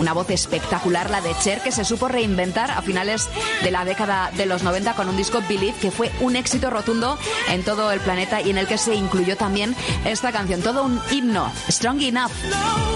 Una voz espectacular, la de Cher, que se supo reinventar a finales de la década de los 90 con un disco Believe, que fue un éxito rotundo en todo el planeta y en el que se incluyó también esta canción, todo un himno, Strong Enough.